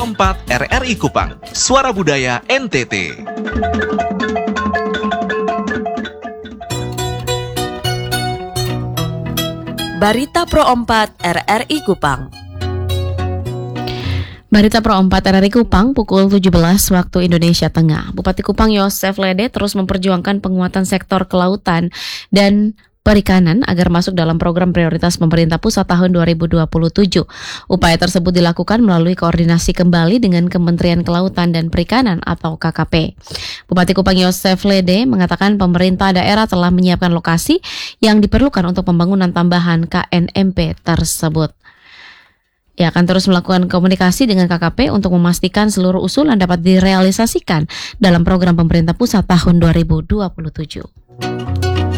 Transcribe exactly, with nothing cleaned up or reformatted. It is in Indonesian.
empat R R I Kupang, Suara Budaya N T T. Barita Pro empat R R I Kupang. Barita Pro empat R R I Kupang pukul tujuh belas waktu Indonesia Tengah. Bupati Kupang Yosef Lede terus memperjuangkan penguatan sektor kelautan dan perikanan agar masuk dalam program prioritas pemerintah pusat tahun dua ribu dua puluh tujuh. Upaya tersebut dilakukan melalui koordinasi kembali dengan Kementerian Kelautan dan Perikanan atau K K P. Bupati Kupang Yosef Lede mengatakan pemerintah daerah telah menyiapkan lokasi yang diperlukan untuk pembangunan tambahan K N M P tersebut. Ia akan terus melakukan komunikasi dengan K K P untuk memastikan seluruh usulan dapat direalisasikan dalam program pemerintah pusat tahun dua ribu dua puluh tujuh.